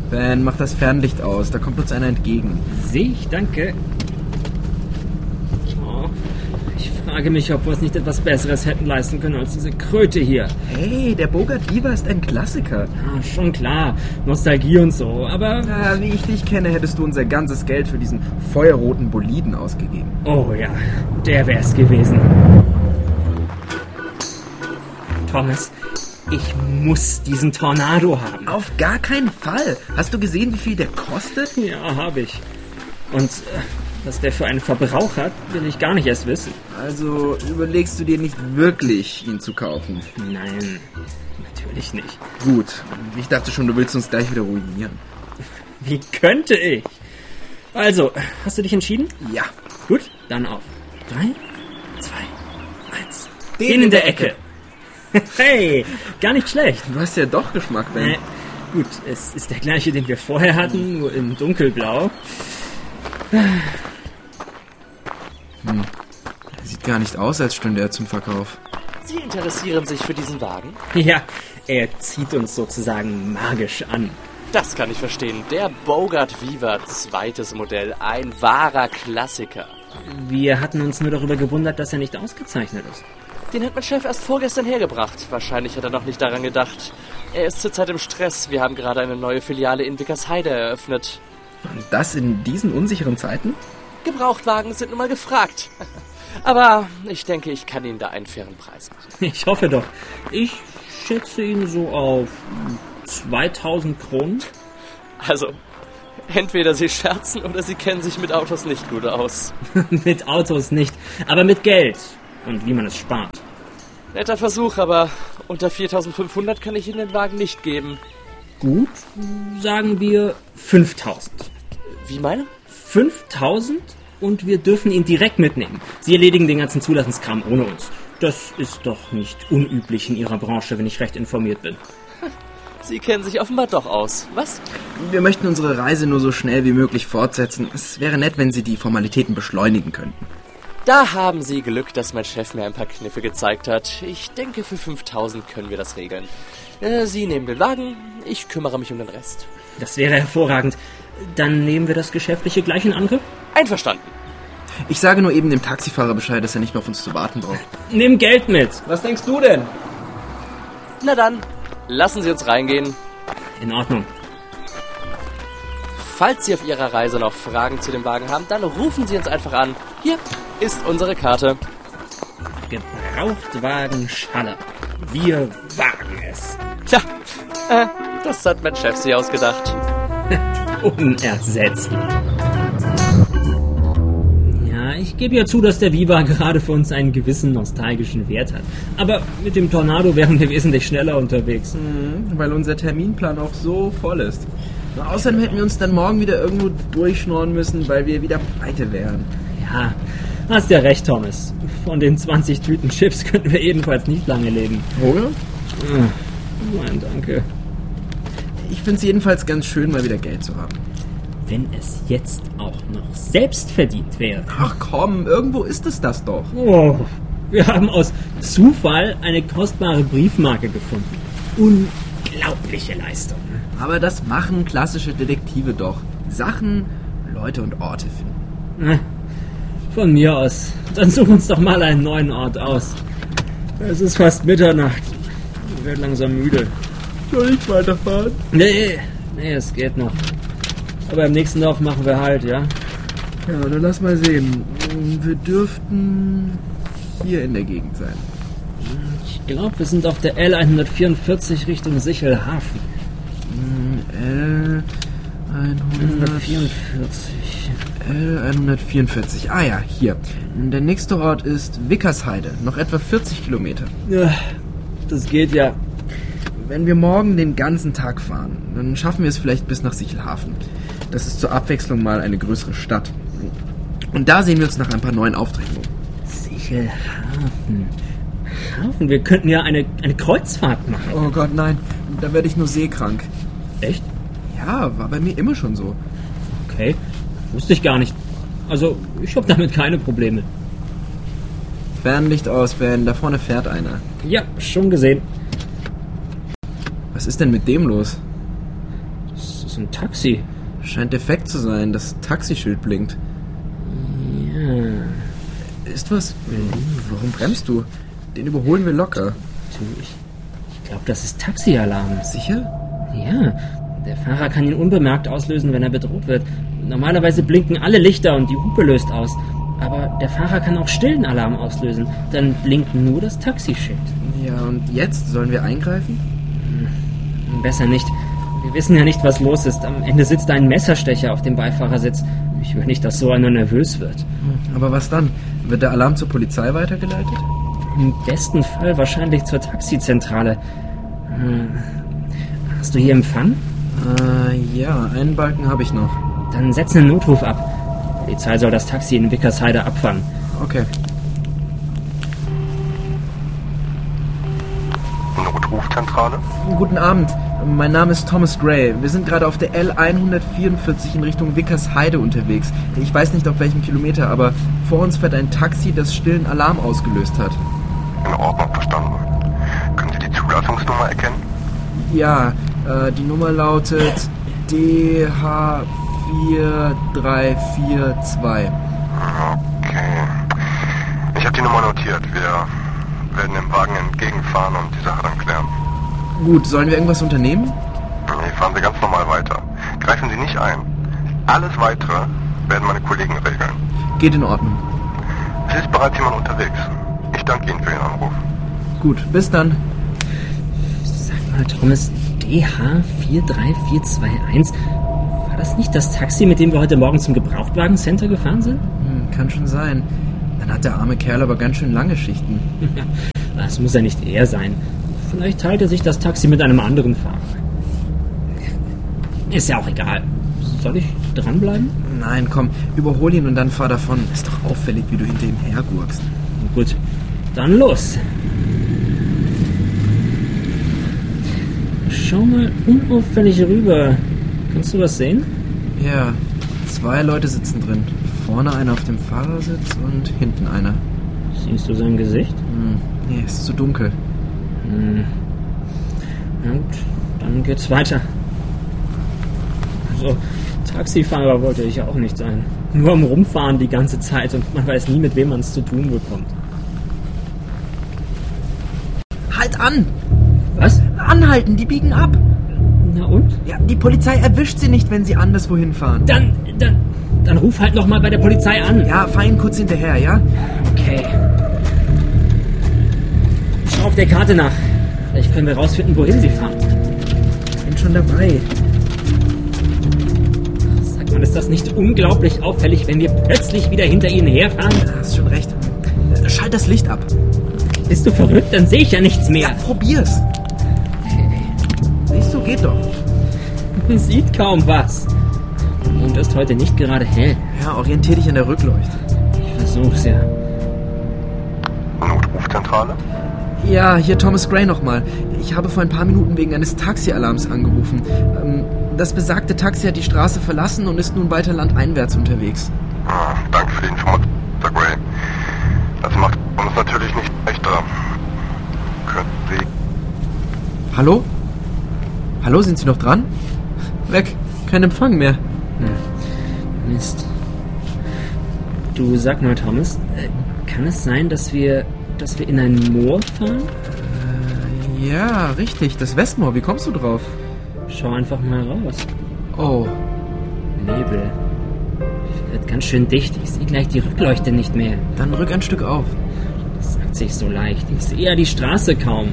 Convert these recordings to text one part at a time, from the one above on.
Ben, mach das Fernlicht aus, da kommt uns einer entgegen. Sehe ich, danke. Oh, ich frage mich, ob wir uns nicht etwas Besseres hätten leisten können als diese Kröte hier. Hey, der Bogart Viva ist ein Klassiker. Ja, schon klar, Nostalgie und so, aber... Na, wie ich dich kenne, hättest du unser ganzes Geld für diesen feuerroten Boliden ausgegeben. Oh ja, der wär's gewesen. Thomas, ich muss diesen Tornado haben. Auf gar keinen Fall. Hast du gesehen, wie viel der kostet? Ja, habe ich. Und was der für einen Verbrauch hat, will ich gar nicht erst wissen. Also überlegst du dir nicht wirklich, ihn zu kaufen? Nein, natürlich nicht. Gut, ich dachte schon, du willst uns gleich wieder ruinieren. Wie könnte ich? Also, hast du dich entschieden? Ja. Gut, dann auf. 3, 2, 1. Den in der Ecke. Hey, gar nicht schlecht. Du hast ja doch Geschmack, Ben. Gut, es ist der gleiche, den wir vorher hatten, nur in dunkelblau. Sieht gar nicht aus, als stünde er zum Verkauf. Sie interessieren sich für diesen Wagen? Ja, er zieht uns sozusagen magisch an. Das kann ich verstehen. Der Bogart Viva, zweites Modell, ein wahrer Klassiker. Wir hatten uns nur darüber gewundert, dass er nicht ausgezeichnet ist. Den hat mein Chef erst vorgestern hergebracht. Wahrscheinlich hat er noch nicht daran gedacht. Er ist zurzeit im Stress. Wir haben gerade eine neue Filiale in Wickersheide eröffnet. Und das in diesen unsicheren Zeiten? Gebrauchtwagen sind nun mal gefragt. Aber ich denke, ich kann Ihnen da einen fairen Preis machen. Ich hoffe doch. Ich schätze ihn so auf 2000 Kronen. Also, entweder Sie scherzen oder Sie kennen sich mit Autos nicht gut aus. Mit Autos nicht, aber mit Geld. Und wie man es spart. Netter Versuch, aber unter 4.500 kann ich Ihnen den Wagen nicht geben. Gut, sagen wir 5000. Wie meine? 5000 und wir dürfen ihn direkt mitnehmen. Sie erledigen den ganzen Zulassenskram ohne uns. Das ist doch nicht unüblich in Ihrer Branche, wenn ich recht informiert bin. Sie kennen sich offenbar doch aus. Was? Wir möchten unsere Reise nur so schnell wie möglich fortsetzen. Es wäre nett, wenn Sie die Formalitäten beschleunigen könnten. Da haben Sie Glück, dass mein Chef mir ein paar Kniffe gezeigt hat. Ich denke, für 5.000 können wir das regeln. Sie nehmen den Wagen, ich kümmere mich um den Rest. Das wäre hervorragend. Dann nehmen wir das Geschäftliche gleich in Angriff? Einverstanden. Ich sage nur eben dem Taxifahrer Bescheid, dass er nicht mehr auf uns zu warten braucht. Nimm Geld mit. Was denkst du denn? Na dann, lassen Sie uns reingehen. In Ordnung. Falls Sie auf Ihrer Reise noch Fragen zu dem Wagen haben, dann rufen Sie uns einfach an. Hier ist unsere Karte. Gebrauchtwagen Schaller. Wir wagen es. Tja, das hat mein Chef sich ausgedacht. Unersetzlich. Ja, ich gebe ja zu, dass der Viva gerade für uns einen gewissen nostalgischen Wert hat. Aber mit dem Tornado wären wir wesentlich schneller unterwegs. Weil unser Terminplan auch so voll ist. Na, außerdem hätten wir uns dann morgen wieder irgendwo durchschnorren müssen, weil wir wieder pleite wären. Ja, hast ja recht, Thomas. Von den 20 Tüten Chips könnten wir jedenfalls nicht lange leben. Oder? Nein, danke. Ich finde es jedenfalls ganz schön, mal wieder Geld zu haben. Wenn es jetzt auch noch selbst verdient wäre. Ach komm, irgendwo ist es das doch. Oh, wir haben aus Zufall eine kostbare Briefmarke gefunden. Unglaubliche Leistung. Aber das machen klassische Detektive doch. Sachen, Leute und Orte finden. Von mir aus. Dann such uns doch mal einen neuen Ort aus. Es ist fast Mitternacht. Ich werde langsam müde. Soll ich weiterfahren? Nee, es geht noch. Aber im nächsten Dorf machen wir halt, ja? Ja, dann lass mal sehen. Wir dürften hier in der Gegend sein. Ich glaube, wir sind auf der L144 Richtung Sichelhafen. L144. Ah ja, hier. Der nächste Ort ist Wickersheide. Noch etwa 40 Kilometer. Ja, das geht ja. Wenn wir morgen den ganzen Tag fahren, dann schaffen wir es vielleicht bis nach Sichelhafen. Das ist zur Abwechslung mal eine größere Stadt. Und da sehen wir uns nach ein paar neuen Aufträgen um. Sichelhafen. Hafen? Wir könnten ja eine Kreuzfahrt machen. Oh Gott, nein. Da werde ich nur seekrank. Echt? Ja, war bei mir immer schon so. Okay, wusste ich gar nicht. Also, ich habe damit keine Probleme. Fernlicht aus, Ben. Da vorne fährt einer. Ja, schon gesehen. Was ist denn mit dem los? Das ist ist ein Taxi. Scheint defekt zu sein, das Taxischild blinkt. Ja. Ist was? Warum bremst du? Den überholen wir locker. Du, ich glaube, das ist Taxialarm. Sicher? Ja, der Fahrer kann ihn unbemerkt auslösen, wenn er bedroht wird. Normalerweise blinken alle Lichter und die Hupe löst aus. Aber der Fahrer kann auch stillen Alarm auslösen. Dann blinkt nur das Taxischild. Ja, und jetzt? Sollen wir eingreifen? Besser nicht. Wir wissen ja nicht, was los ist. Am Ende sitzt ein Messerstecher auf dem Beifahrersitz. Ich will nicht, dass so einer nervös wird. Aber was dann? Wird der Alarm zur Polizei weitergeleitet? Im besten Fall wahrscheinlich zur Taxizentrale. Hast du hier Empfang? Ja, einen Balken habe ich noch. Dann setz einen Notruf ab. Die Polizei soll das Taxi in Wickersheide abfangen. Okay. Notrufzentrale? Guten Abend, mein Name ist Thomas Gray. Wir sind gerade auf der L144 in Richtung Wickersheide unterwegs. Ich weiß nicht auf welchem Kilometer, aber vor uns fährt ein Taxi, das stillen Alarm ausgelöst hat. In Ordnung, verstanden. Können Sie die Zulassungsnummer erkennen? Ja, die Nummer lautet DH4342. Okay. Ich habe die Nummer notiert. Wir werden dem Wagen entgegenfahren und die Sache dann klären. Gut, sollen wir irgendwas unternehmen? Nee, fahren Sie ganz normal weiter. Greifen Sie nicht ein. Alles Weitere werden meine Kollegen regeln. Geht in Ordnung. Es ist bereits jemand unterwegs. Ich danke Ihnen für Ihren Anruf. Gut, bis dann. Sag mal, Thomas, DH43421, war das nicht das Taxi, mit dem wir heute Morgen zum Gebrauchtwagencenter gefahren sind? Kann schon sein. Dann hat der arme Kerl aber ganz schön lange Schichten. Das muss ja nicht er sein. Vielleicht teilt er sich das Taxi mit einem anderen Fahrer. Ist ja auch egal. Soll ich dranbleiben? Nein, komm, überhol ihn und dann fahr davon. Ist doch auffällig, wie du hinter ihm hergurkst. Gut, dann los. Schau mal unauffällig rüber. Kannst du was sehen? Ja, 2 Leute sitzen drin. Vorne einer auf dem Fahrersitz und hinten einer. Siehst du sein Gesicht? Nee, ist zu dunkel. Na gut, dann geht's weiter. Also, Taxifahrer wollte ich auch nicht sein. Nur am Rumfahren die ganze Zeit und man weiß nie, mit wem man es zu tun bekommt. Halt an! Was? Anhalten, die biegen ab! Na und? Ja, die Polizei erwischt sie nicht, wenn sie anderswohin fahren. Dann ruf halt noch mal bei der Polizei an. Ja, fahr ihn kurz hinterher, ja? Okay. Schau auf der Karte nach. Vielleicht können wir rausfinden, wohin sie fahren. Bin schon dabei. Sag mal, ist das nicht unglaublich auffällig, wenn wir plötzlich wieder hinter ihnen herfahren? Hast schon recht. Schalt das Licht ab. Bist du verrückt? Dann sehe ich ja nichts mehr. Ja, probier's. Siehst du, geht doch. Man sieht kaum was. Und ist heute nicht gerade hell. Ja, orientier dich an der Rückleuchte. Ich versuch's ja. Notrufzentrale? Ja, hier Thomas Gray nochmal. Ich habe vor ein paar Minuten wegen eines Taxialarms angerufen. Das besagte Taxi hat die Straße verlassen und ist nun weiter landeinwärts unterwegs. Danke für die Information, Mr. Gray. Das macht uns natürlich nicht leichter. Könnten Sie... Hallo? Hallo, sind Sie noch dran? Weg. Kein Empfang mehr. Mist. Du, sag mal, Thomas, kann es sein, dass wir in ein Moor fahren? Ja, richtig. Das Westmoor. Wie kommst du drauf? Schau einfach mal raus. Oh. Nebel. Wird ganz schön dicht. Ich sehe gleich die Rückleuchte nicht mehr. Dann rück ein Stück auf. Das sagt sich so leicht. Ich sehe ja die Straße kaum.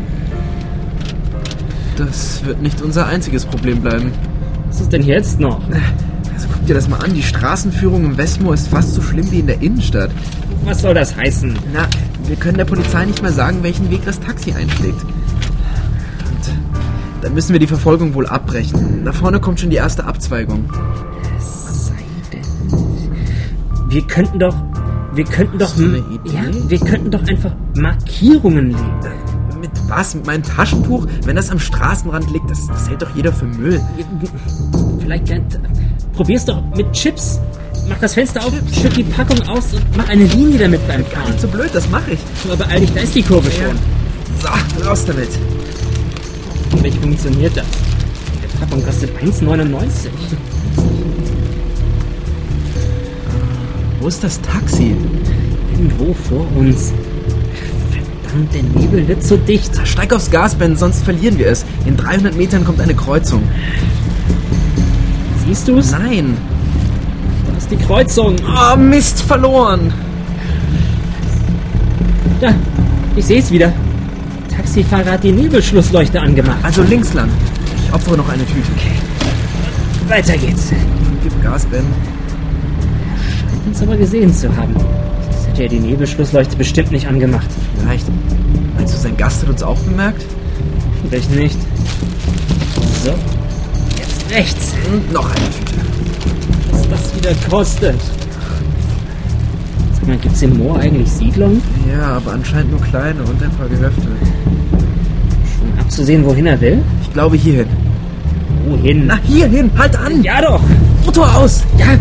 Das wird nicht unser einziges Problem bleiben. Was ist denn jetzt noch? Also guck dir das mal an. Die Straßenführung im Westmoor ist fast so schlimm wie in der Innenstadt. Was soll das heißen? Na, wir können der Polizei nicht mehr sagen, welchen Weg das Taxi einschlägt. Und dann müssen wir die Verfolgung wohl abbrechen. Da vorne kommt schon die erste Abzweigung. Es sei denn... Wir könnten doch... Hast du eine Idee? Ja, wir könnten doch einfach Markierungen legen. Mit was? Mit meinem Taschentuch? Wenn das am Straßenrand liegt, das hält doch jeder für Müll. Vielleicht probier's doch mit Chips. Mach das Fenster auf, schütt die Packung aus und mach eine Linie damit beim Fahren. Nicht so blöd, das mache ich. Aber beeil dich, da ist die Kurve schon. So, raus damit. Vielleicht funktioniert das. Der Packung kostet 1,99. Wo ist das Taxi? Irgendwo vor uns. Verdammt, der Nebel wird zu dicht. Steig aufs Gas, Ben, sonst verlieren wir es. In 300 Metern kommt eine Kreuzung. Siehst du's? Nein. Da ist die Kreuzung. Oh, Mist, verloren. Da, ich sehe es wieder. Der Taxifahrer hat die Nebelschlussleuchte angemacht. Also links lang. Ich opfere noch eine Tüte. Okay. Weiter geht's. Gib Gas, Ben. Scheint uns aber gesehen zu haben. Das hätte ja die Nebelschlussleuchte bestimmt nicht angemacht. Vielleicht. Meinst du, sein Gast hat uns auch bemerkt? Vielleicht nicht. So, jetzt rechts. Und noch eine Tüte. Was das wieder kostet. Sag mal, gibt's im Moor eigentlich Siedlungen? Ja, aber anscheinend nur kleine und ein paar Gehöfte. Schon abzusehen, wohin er will? Ich glaube hierhin. Wohin? Na, hierhin! Halt an! Ja doch! Motor aus! Ja!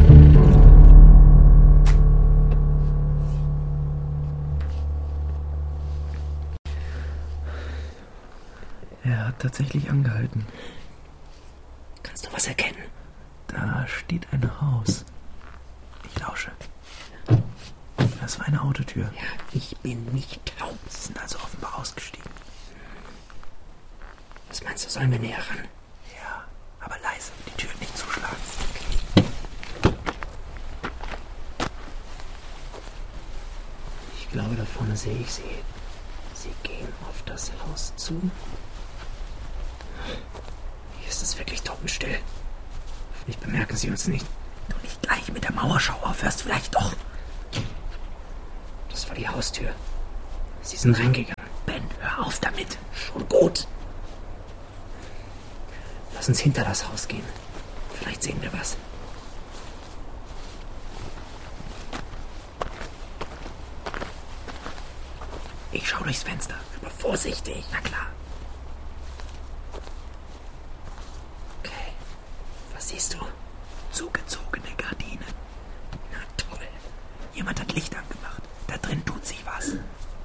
Er hat tatsächlich angehalten. Kannst du was erkennen? Da steht ein Haus. Ich lausche. Das war eine Autotür. Ja, ich bin nicht taub. Sie sind also offenbar ausgestiegen. Was meinst du, sollen wir näher ran? Ja, aber leise. Die Tür nicht zuschlagen. Ich glaube, da vorne sehe ich sie. Sie gehen auf das Haus zu. Hier ist es wirklich totenstill. Hoffentlich bemerken sie uns nicht. Du nicht gleich mit der Mauerschau aufhörst, vielleicht doch. Das war die Haustür. Sie sind reingegangen. Ben, hör auf damit. Schon gut. Lass uns hinter das Haus gehen. Vielleicht sehen wir was. Ich schau durchs Fenster. Aber vorsichtig. Na klar. Okay. Was siehst du? Zugezogene Gardinen. Na toll. Jemand hat Licht angemacht. Da drin tut sich was.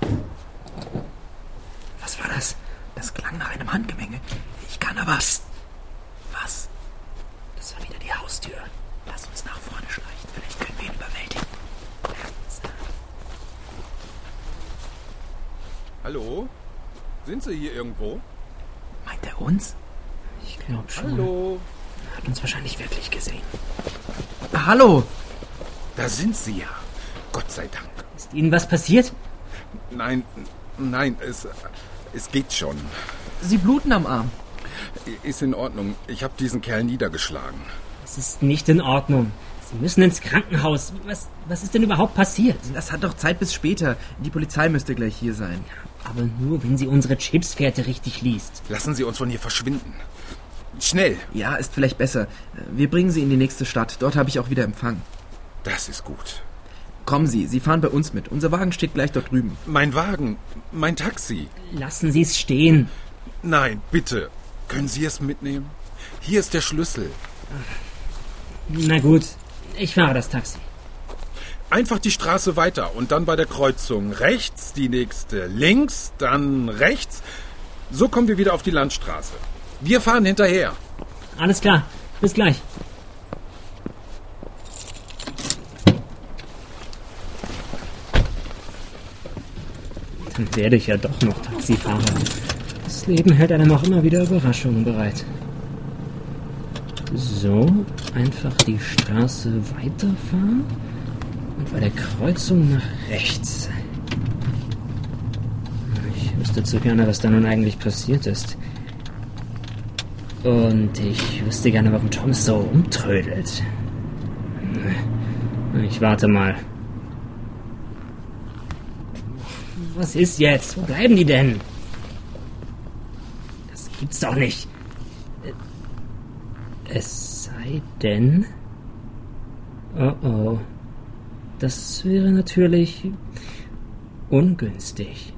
Was war das? Das klang nach einem Handgemenge. Ich kann aber... Psst. Was? Das war wieder die Haustür. Lass uns nach vorne schleichen. Vielleicht können wir ihn überwältigen. Hallo? Sind Sie hier irgendwo? Meint er uns? Ich glaube schon. Hallo? Er hat uns wahrscheinlich wirklich gesehen. Hallo! Da sind Sie ja. Gott sei Dank. Ist Ihnen was passiert? Nein, es geht schon. Sie bluten am Arm. Ist in Ordnung. Ich habe diesen Kerl niedergeschlagen. Es ist nicht in Ordnung. Sie müssen ins Krankenhaus. Was ist denn überhaupt passiert? Das hat doch Zeit bis später. Die Polizei müsste gleich hier sein. Aber nur, wenn sie unsere Chipsfährte richtig liest. Lassen Sie uns von hier verschwinden. Schnell. Ja, ist vielleicht besser. Wir bringen Sie in die nächste Stadt. Dort habe ich auch wieder Empfang. Das ist gut. Kommen Sie, Sie fahren bei uns mit. Unser Wagen steht gleich dort drüben. Mein Wagen, mein Taxi. Lassen Sie es stehen. Nein, bitte. Können Sie es mitnehmen? Hier ist der Schlüssel. Na gut, ich fahre das Taxi. Einfach die Straße weiter und dann bei der Kreuzung rechts, die nächste links, dann rechts. So kommen wir wieder auf die Landstraße. Wir fahren hinterher. Alles klar, bis gleich. Dann werde ich ja doch noch Taxifahrer. Das Leben hält einem auch immer wieder Überraschungen bereit. So, einfach die Straße weiterfahren und bei der Kreuzung nach rechts. Ich wüsste zu gerne, was da nun eigentlich passiert ist. Und ich wüsste gerne, warum Thomas so umtrödelt. Ich warte mal. Was ist jetzt? Wo bleiben die denn? Das gibt's doch nicht. Es sei denn... Oh. Das wäre natürlich ungünstig.